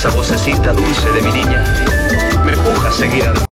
Esa vocecita dulce de mi niña me empuja a seguir adelante.